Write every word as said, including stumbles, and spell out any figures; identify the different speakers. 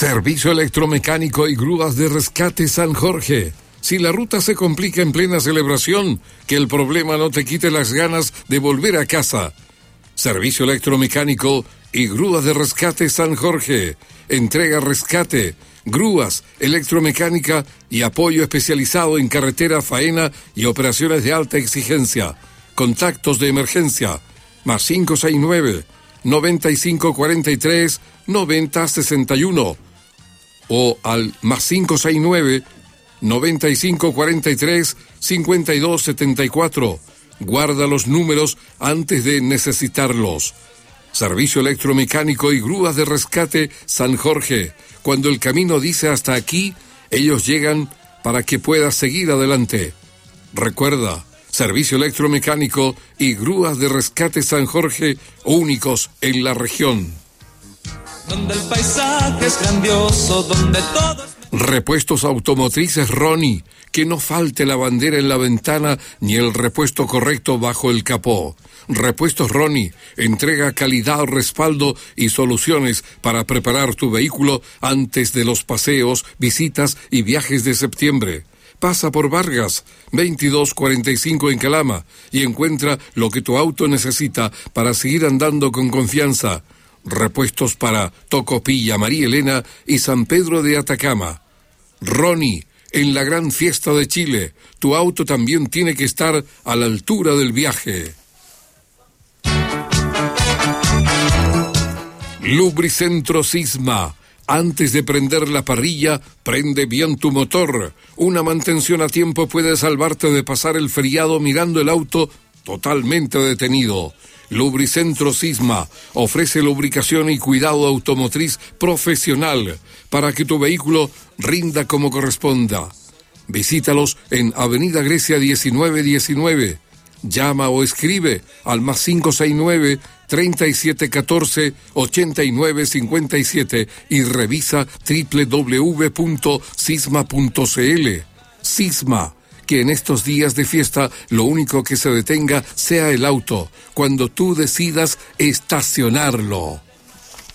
Speaker 1: Servicio electromecánico y grúas de rescate San Jorge. Si la ruta se complica en plena celebración, que el problema no te quite las ganas de volver a casa. Servicio electromecánico y grúas de rescate San Jorge. Entrega, rescate, grúas, electromecánica y apoyo especializado en carretera, faena y operaciones de alta exigencia. Contactos de emergencia, más cinco seis nueve, noventa y cinco cuarenta y tres, noventa sesenta y uno o al más cinco seis nueve, noventa y cinco cuarenta y tres, cincuenta y dos setenta y cuatro. Guarda los números antes de necesitarlos. Servicio electromecánico y grúas de rescate San Jorge. Cuando el camino dice hasta aquí, ellos llegan para que puedas seguir adelante. Recuerda, servicio electromecánico y grúas de rescate San Jorge, únicos en la región.
Speaker 2: Donde el paisaje es grandioso, donde todo es...
Speaker 1: Repuestos automotrices Ronnie, que no falte la bandera en la ventana ni el repuesto correcto bajo el capó. Repuestos Ronnie, entrega calidad, respaldo y soluciones para preparar tu vehículo antes de los paseos, visitas y viajes de septiembre. Pasa por Vargas, veintidós cuarenta y cinco en Calama, y encuentra lo que tu auto necesita para seguir andando con confianza. Repuestos para Tocopilla, María Elena y San Pedro de Atacama. Ronnie, en la gran fiesta de Chile, tu auto también tiene que estar a la altura del viaje. Lubricentro Sisma. Antes de prender la parrilla, prende bien tu motor. Una mantención a tiempo puede salvarte de pasar el feriado mirando el auto totalmente detenido. Lubricentro Sisma ofrece lubricación y cuidado automotriz profesional para que tu vehículo rinda como corresponda. Visítalos en Avenida Grecia diecinueve diecinueve. Llama o escribe al más cinco seis nueve, treinta y siete catorce, ochenta y nueve cincuenta y siete y revisa doble u doble u doble u punto sisma punto c l. Sisma, que en estos días de fiesta lo único que se detenga sea el auto, cuando tú decidas estacionarlo.